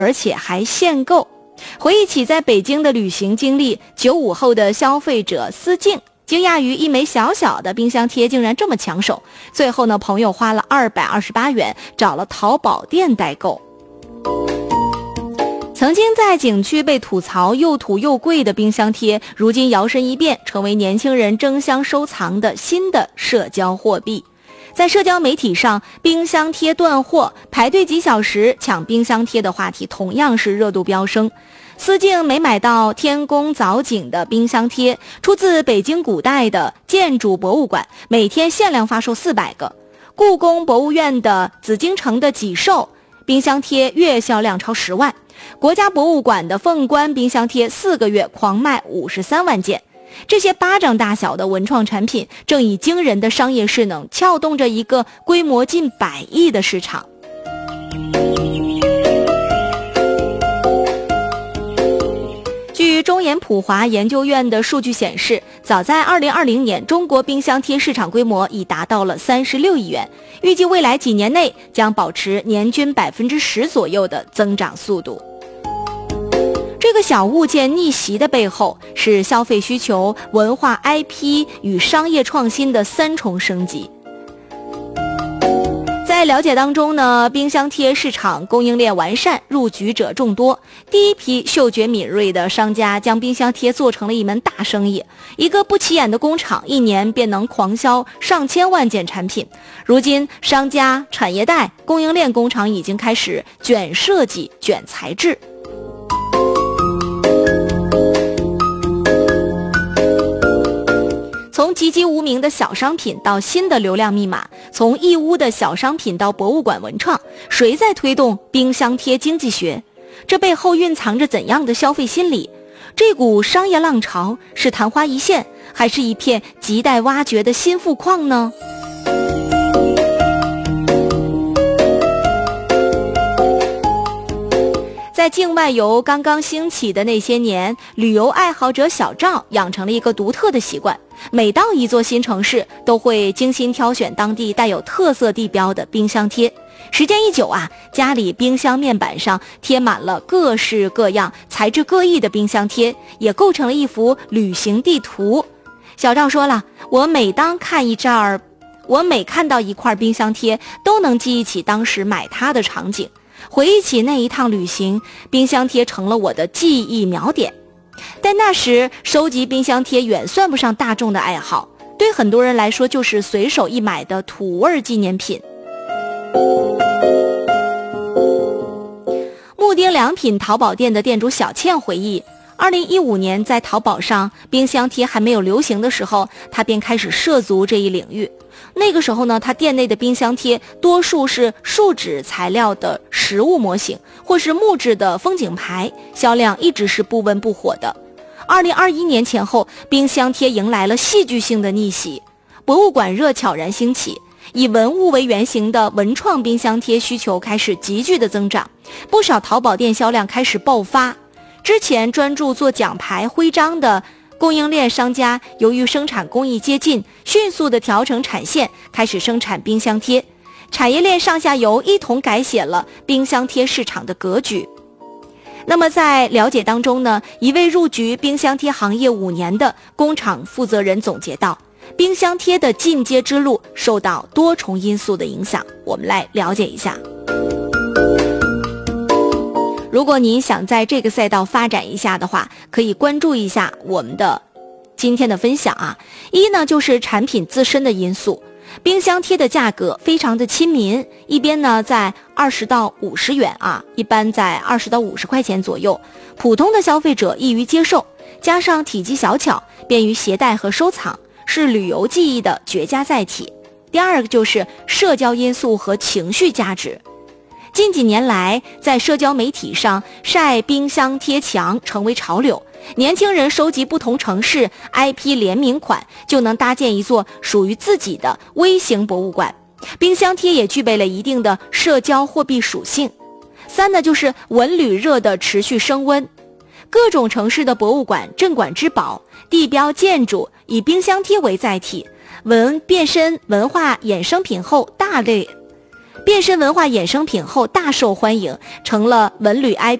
而且还限购。回忆起在北京的旅行经历，95后的消费者思静惊讶于一枚小小的冰箱贴竟然这么抢手，最后呢，朋友花了228元找了淘宝店代购。曾经在景区被吐槽又土又贵的冰箱贴，如今摇身一变成为年轻人争相收藏的新的社交货币。在社交媒体上，冰箱贴断货，排队几小时抢冰箱贴的话题同样是热度飙升。思静没买到天宫藻井的冰箱贴，出自北京古代的建筑博物馆，每天限量发售400个。故宫博物院的紫禁城的脊兽冰箱贴月销量超10万。国家博物馆的凤冠冰箱贴4个月狂卖53万件。这些巴掌大小的文创产品正以惊人的商业势能撬动着一个规模近100亿的市场。据中研普华研究院的数据显示，早在2020年，中国冰箱贴市场规模已达到了36亿元，预计未来几年内将保持年均10%左右的增长速度。这个小物件逆袭的背后，是消费需求、文化 IP 与商业创新的3重升级。在了解当中呢，冰箱贴市场供应链完善，入局者众多。第一批嗅觉敏锐的商家将冰箱贴做成了一门大生意，一个不起眼的工厂1年便能狂销上千万件产品。如今，商家、产业带、供应链工厂已经开始卷设计、卷材质。从籍籍无名的小商品到新的流量密码，从义乌的小商品到博物馆文创，谁在推动冰箱贴经济学？这背后蕴藏着怎样的消费心理？这股商业浪潮是昙花一现，还是一片亟待挖掘的新富矿呢？在境外游刚刚兴起的那些年，旅游爱好者小赵养成了一个独特的习惯，每到一座新城市，都会精心挑选当地带有特色地标的冰箱贴。时间一久啊，家里冰箱面板上贴满了各式各样、材质各异的冰箱贴，也构成了一幅旅行地图。小赵说了，我每看到一块冰箱贴，都能记忆起当时买它的场景。回忆起那一趟旅行，冰箱贴成了我的记忆锚点。但那时收集冰箱贴远算不上大众的爱好，对很多人来说就是随手一买的土味纪念品。木丁良品淘宝店的店主小倩回忆，2015年在淘宝上冰箱贴还没有流行的时候，他便开始涉足这一领域。那个时候呢，他店内的冰箱贴多数是树脂材料的实物模型，或是木质的风景牌，销量一直是不温不火的。2021年前后，冰箱贴迎来了戏剧性的逆袭，博物馆热悄然兴起，以文物为原型的文创冰箱贴需求开始急剧的增长，不少淘宝店销量开始爆发。之前专注做奖牌徽章的供应链商家，由于生产工艺接近，迅速的调整产线，开始生产冰箱贴。产业链上下游一同改写了冰箱贴市场的格局。那么在了解当中呢，一位入局冰箱贴行业5年的工厂负责人总结到，冰箱贴的进阶之路受到多重因素的影响。我们来了解一下。如果您想在这个赛道发展一下的话，可以关注一下我们的今天的分享啊。一呢，就是产品自身的因素，冰箱贴的价格非常的亲民，一边呢在20到50元啊，一般在20到50块钱左右，普通的消费者易于接受，加上体积小巧，便于携带和收藏，是旅游记忆的绝佳载体。第二个就是社交因素和情绪价值。近几年来，在社交媒体上晒冰箱贴墙成为潮流，年轻人收集不同城市 IP 联名款，就能搭建一座属于自己的微型博物馆。冰箱贴也具备了一定的社交货币属性。三呢，就是文旅热的持续升温，各种城市的博物馆、镇馆之宝、地标建筑以冰箱贴为载体，变身文化衍生品后变身文化衍生品后大受欢迎，成了文旅